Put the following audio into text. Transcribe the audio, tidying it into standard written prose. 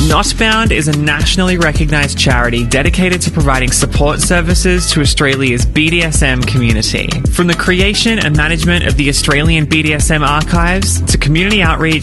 Notbound is a nationally recognised charity dedicated to providing support services to Australia's BDSM community. From the creation and management of the Australian BDSM archives to community outreach